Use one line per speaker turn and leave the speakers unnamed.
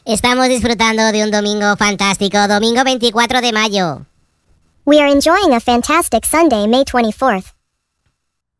Estamos disfrutando de un domingo fantástico, domingo 24 de mayo.
We are enjoying a fantastic Sunday, May 24th.